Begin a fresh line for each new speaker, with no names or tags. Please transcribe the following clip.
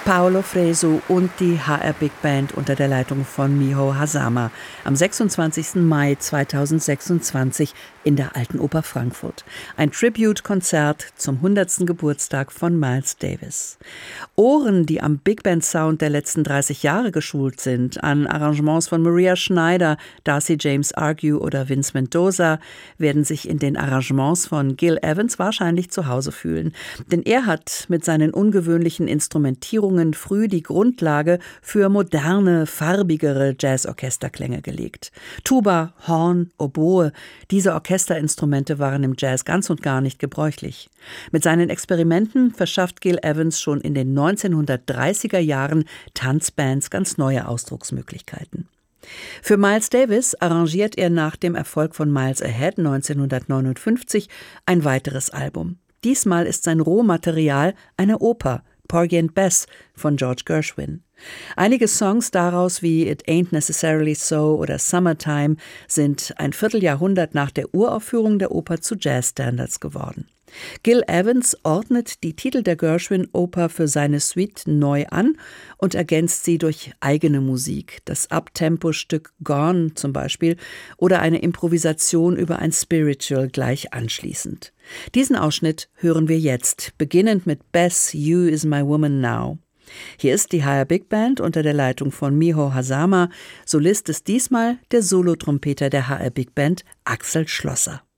Paolo Fresu und die HR Big Band unter der Leitung von Miho Hazama am 26. Mai 2026 in der Alten Oper Frankfurt. Ein Tribute-Konzert zum 100. Geburtstag von Miles Davis. Ohren, die am Big Band Sound der letzten 30 Jahre geschult sind, an Arrangements von Maria Schneider, Darcy James Argue oder Vince Mendoza, werden sich in den Arrangements von Gil Evans wahrscheinlich zu Hause fühlen. Denn er hat mit seinen ungewöhnlichen Instrumentierungen früh die Grundlage für moderne, farbigere Jazzorchesterklänge gelegt. Tuba, Horn, Oboe, diese Orchesterinstrumente waren im Jazz ganz und gar nicht gebräuchlich. Mit seinen Experimenten verschafft Gil Evans schon in den 1930er Jahren Tanzbands ganz neue Ausdrucksmöglichkeiten. Für Miles Davis arrangiert er nach dem Erfolg von Miles Ahead 1959 ein weiteres Album. Diesmal ist sein Rohmaterial eine Oper, Porgy and Bess von George Gershwin. Einige Songs daraus wie It Ain't Necessarily So oder Summertime sind ein Vierteljahrhundert nach der Uraufführung der Oper zu Jazzstandards geworden. Gil Evans ordnet die Titel der Gershwin-Oper für seine Suite neu an und ergänzt sie durch eigene Musik, das Uptempo-Stück Gone zum Beispiel oder eine Improvisation über ein Spiritual gleich anschließend. Diesen Ausschnitt hören wir jetzt, beginnend mit Bess, You Is My Woman Now. Hier ist die HR Big Band unter der Leitung von Miho Hazama. Solist ist diesmal der Solotrompeter der HR Big Band, Axel Schlosser.